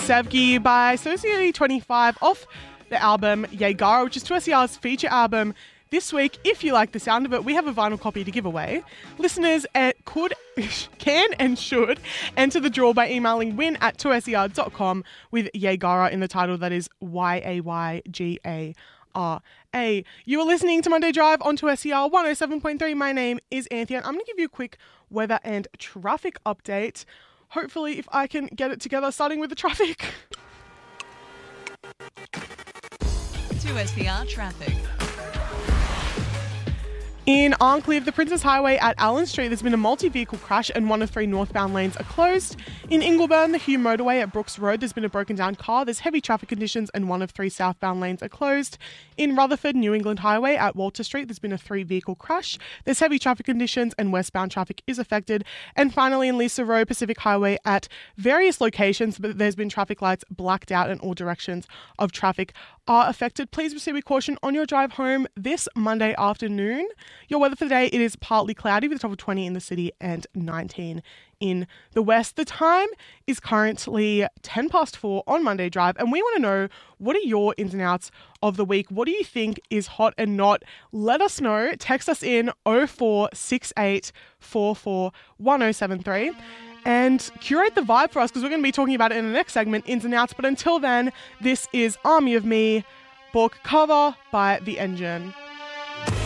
Sevgi by Society 25 off the album Yegara, which is 2SER's feature album. This week, if you like the sound of it, we have a vinyl copy to give away. Listeners can and should enter the draw by emailing win@2ser.com with Yegara in the title. That is Yaygara. You are listening to Monday Drive on 2SER 107.3. My name is Anthea, and I'm going to give you a quick weather and traffic update. Hopefully, if I can get it together, starting with the traffic. 2SER traffic. In Arncliffe, the Princess Highway at Allen Street, there's been a multi-vehicle crash and 1 of 3 northbound lanes are closed. In Ingleburn, the Hume Motorway at Brooks Road, there's been a broken down car. There's heavy traffic conditions and 1 of 3 southbound lanes are closed. In Rutherford, New England Highway at Walter Street, there's been a 3-vehicle crash. There's heavy traffic conditions and westbound traffic is affected. And finally, in Lisa Road, Pacific Highway at various locations, but there's been traffic lights blacked out and all directions of traffic are affected. Please proceed with caution on your drive home this Monday afternoon. Your weather for the day, it is partly cloudy with a top of 20 in the city and 19 in the west. The time is currently 10 past 4 on Monday Drive, and we want to know, what are your ins and outs of the week? What do you think is hot and not? Let us know. Text us in 0468 44 1073 and curate the vibe for us, because we're going to be talking about it in the next segment, ins and outs. But until then, this is Army of Me, book cover by The Engine.